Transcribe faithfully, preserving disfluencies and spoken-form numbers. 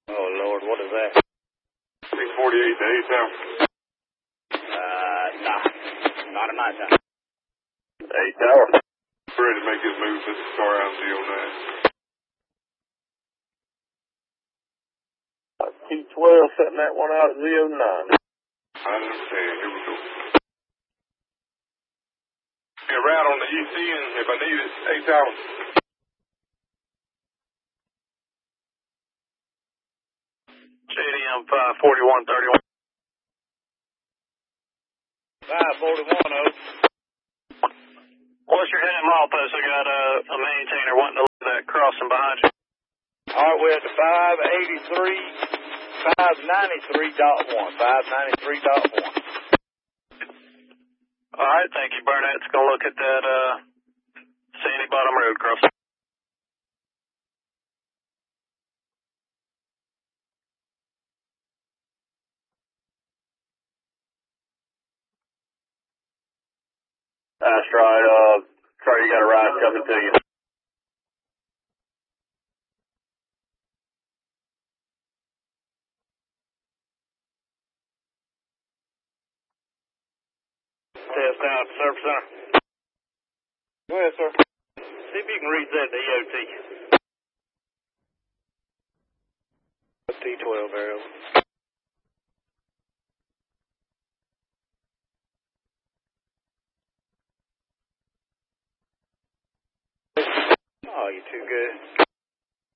Oh, Lord, what is that? six forty-eight to eight tower. Uh, nah. Not in my time. eight tower. Ready to make his move. This is car out zero nine. T twelve setting that one out at zero nine. I understand. Here we go. Get route on the E C and if I need it, eight tower. J D M five forty-one thirty-one. five forty-one, oh. What's your heading milepost? I got a, a maintainer wanting to look at that crossing behind you. All right, we're at the five eighty-three, five ninety-three dot one. five ninety-three dot one. All right, thank you, Burnett. It's going to look at that uh, Sandy Bottom Road crossing. That's right. Uh, sorry, you got a ride coming to you. Test out at the service center. Go ahead, sir. See if you can read that D O T. T twelve arrow. Oh, you're too good.